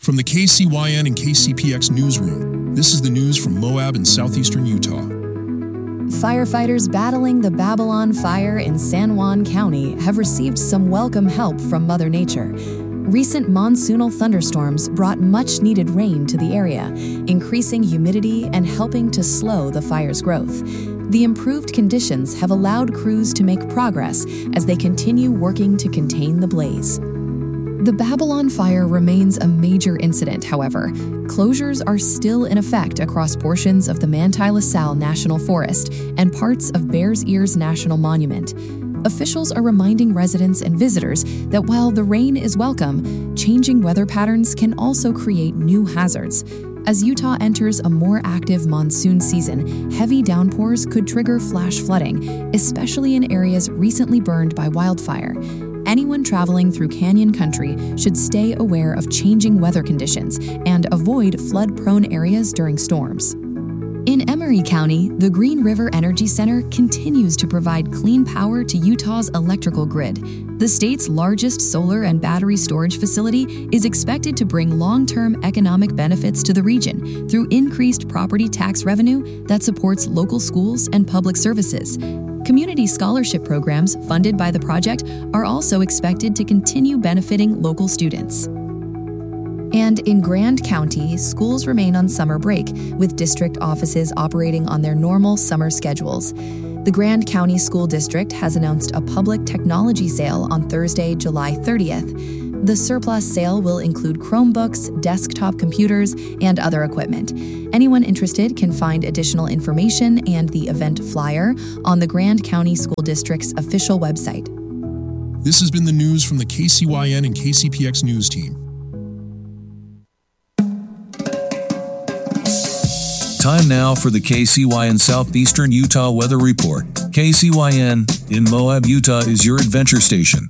From the KCYN and KCPX newsroom, this is the news from Moab in southeastern Utah. Firefighters battling the Babylon fire in San Juan County have received some welcome help from Mother Nature. Recent monsoonal thunderstorms brought much-needed rain to the area, increasing humidity and helping to slow the fire's growth. The improved conditions have allowed crews to make progress as they continue working to contain the blaze. The Babylon fire remains a major incident, however. Closures are still in effect across portions of the Manti La Sal National Forest and parts of Bears Ears National Monument. Officials are reminding residents and visitors that while the rain is welcome, changing weather patterns can also create new hazards. As Utah enters a more active monsoon season, heavy downpours could trigger flash flooding, especially in areas recently burned by wildfire. Anyone traveling through Canyon Country should stay aware of changing weather conditions and avoid flood-prone areas during storms. In Emery County, the Green River Energy Center continues to provide clean power to Utah's electrical grid. The state's largest solar and battery storage facility is expected to bring long-term economic benefits to the region through increased property tax revenue that supports local schools and public services. Community scholarship programs funded by the project are also expected to continue benefiting local students. And in Grand County, schools remain on summer break, with district offices operating on their normal summer schedules. The Grand County School District has announced a public technology sale on Thursday, July 30th. The surplus sale will include Chromebooks, desktop computers, and other equipment. Anyone interested can find additional information and the event flyer on the Grand County School District's official website. This has been the news from the KCYN and KCPX news team. Time now for the KCYN Southeastern Utah Weather Report. KCYN in Moab, Utah is your adventure station.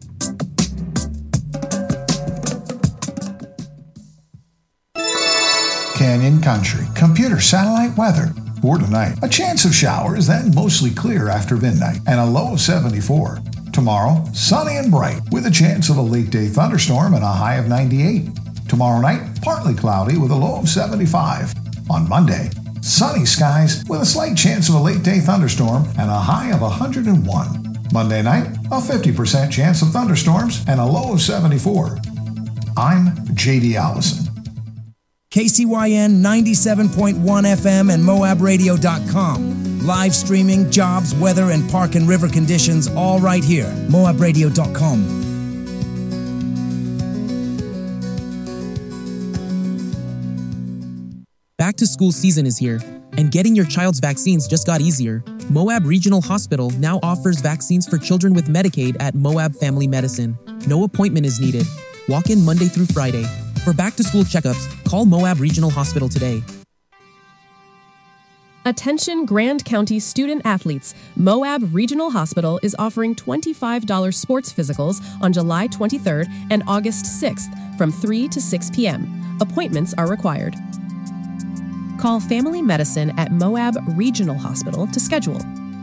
Canyon Country computer satellite weather. For tonight, a chance of showers, then mostly clear after midnight, and a low of 74. Tomorrow, sunny and bright, with a chance of a late-day thunderstorm and a high of 98. Tomorrow night, partly cloudy with a low of 75. On Monday, sunny skies with a slight chance of a late-day thunderstorm and a high of 101. Monday night, a 50% chance of thunderstorms and a low of 74. I'm J.D. Allison. KCYN 97.1 FM and MoabRadio.com. Live streaming, jobs, weather, and park and river conditions all right here. MoabRadio.com. Back to school season is here, and getting your child's vaccines just got easier. Moab Regional Hospital now offers vaccines for children with Medicaid at Moab Family Medicine. No appointment is needed. Walk in Monday through Friday. For back-to-school checkups, call Moab Regional Hospital today. Attention Grand County student athletes. Moab Regional Hospital is offering $25 sports physicals on July 23rd and August 6th from 3 to 6 p.m. Appointments are required. Call Family Medicine at Moab Regional Hospital to schedule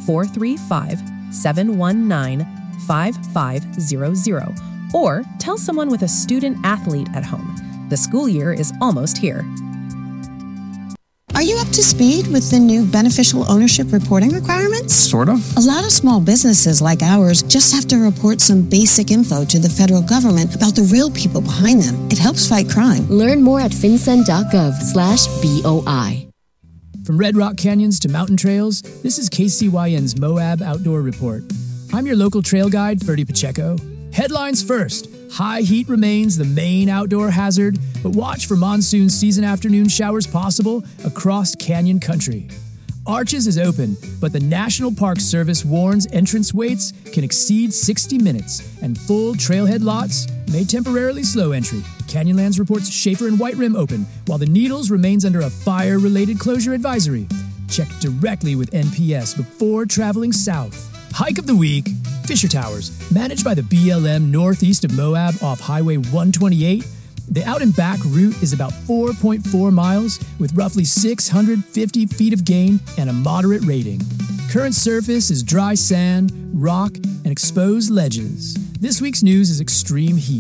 435-719-5500 or tell someone with a student athlete at home. The school year is almost here. Are you up to speed with the new beneficial ownership reporting requirements? Sort of. A lot of small businesses like ours just have to report some basic info to the federal government about the real people behind them. It helps fight crime. Learn more at fincen.gov/BOI. From Red Rock Canyons to mountain trails, this is KCYN's Moab Outdoor Report. I'm your local trail guide, Ferdy Pacheco. Headlines first. High heat remains the main outdoor hazard, but watch for monsoon season afternoon showers possible across Canyon Country. Arches is open, but the National Park Service warns entrance waits can exceed 60 minutes, and full trailhead lots may temporarily slow entry. Canyonlands reports Schaefer and White Rim open, while the Needles remains under a fire-related closure advisory. Check directly with NPS before traveling south. Hike of the week, Fisher Towers, managed by the BLM northeast of Moab off Highway 128. The out and back route is about 4.4 miles with roughly 650 feet of gain and a moderate rating. Current surface is dry sand, rock, and exposed ledges. This week's news is extreme heat.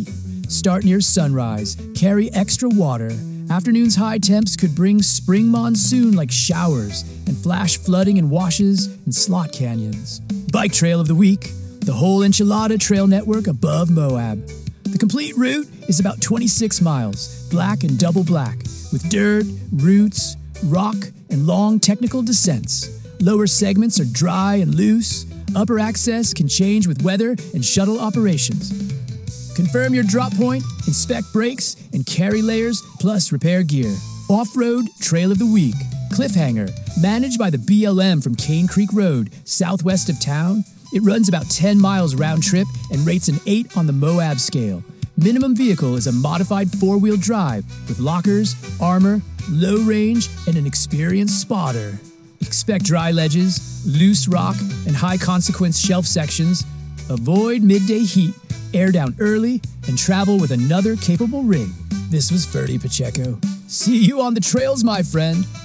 Start near sunrise. Carry extra water. Afternoon's high temps could bring spring monsoon like showers and flash flooding in washes and slot canyons. Bike Trail of the Week, the whole Enchilada Trail network above Moab. The complete route is about 26 miles, black and double black, with dirt, roots, rock, and long technical descents. Lower segments are dry and loose. Upper access can change with weather and shuttle operations. Confirm your drop point, inspect brakes, and carry layers plus repair gear. Off-Road Trail of the Week, Cliffhanger, managed by the BLM from Cane Creek Road, southwest of town. It runs about 10 miles round trip and rates an 8 on the Moab scale. Minimum vehicle is a modified 4-wheel drive with lockers, armor, low range, and an experienced spotter. Expect dry ledges, loose rock, and high-consequence shelf sections. Avoid midday heat, air down early, and travel with another capable rig. This was Ferdy Pacheco. See you on the trails, my friend.